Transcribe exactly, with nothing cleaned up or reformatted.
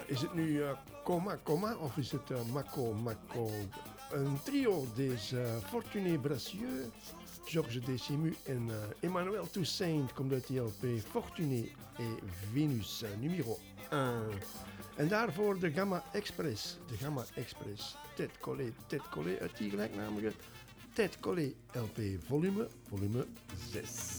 is het nu uh, Coma Coma of is het uh, Mako Mako? Een trio des uh, Fortuné Bracieux, Georges Decimu en uh, Emmanuel Toussaint komt uit die L P Fortuné et Venus, uh, numero één. En daarvoor de Gamma Express, de Gamma Express, Tête Collée, Tête Collée uit die gelijknamige Tête Collée L P volume, volume zes.